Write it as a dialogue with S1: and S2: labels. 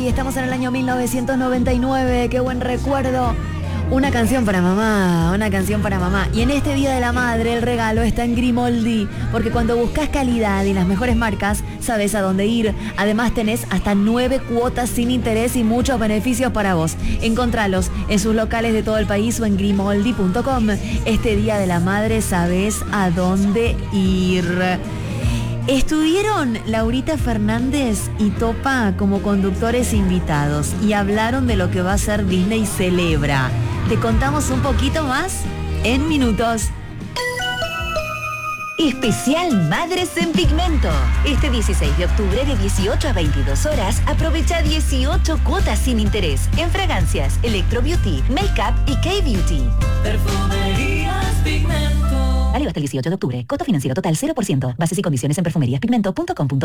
S1: Grimoldi, estamos en el año 1999, qué buen recuerdo. Una canción para mamá, una canción para mamá. Y en este Día de la Madre el regalo está en Grimoldi, porque cuando buscas calidad y las mejores marcas, sabes a dónde ir. Además tenés hasta 9 cuotas sin interés y muchos beneficios para vos. Encontralos en sus locales de todo el país o en grimoldi.com. Este Día de la Madre sabes a dónde ir. Estuvieron Laurita Fernández y Topa como conductores invitados y hablaron de lo que va a ser Disney Celebra. Te contamos un poquito más en minutos.
S2: Especial Madres en Pigmento. Este 16 de octubre de 18 a 22 horas, aprovecha 18 cuotas sin interés en fragancias, Electro Beauty, Makeup y K-Beauty.
S3: Perfumerías Pigmento.
S2: Válido hasta el 18 de octubre. Costo financiero total 0%. Bases y condiciones en perfumeríaspigmento.com.ar.